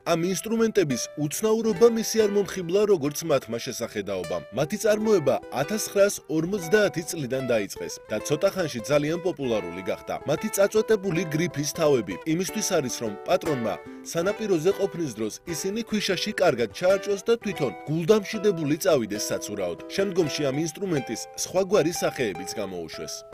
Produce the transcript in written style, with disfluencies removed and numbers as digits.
ამ ინსტრუმენტების უცნაურობა მისი არ მომხიბლა როგორც მათმა შესახედაობამ. მათი წარმოება 1950 წლიდან დაიწყეს და ცოტა ხანში ძალიან პოპულარული გახდა. მათი წაწვეტებული გრიფის თავები იმისთვის არის, რომ პატრონმა სანაპიროზე ყოფნის დროს ისინი ქვიშაში კარგად ჩაარჭოს და თვითონ გულდამშვიდებული წავიდეს საცურაოდ. შემდგომში ამ ინსტრუმენტის სხვაგვარი სახეებიც გამოუშვეს.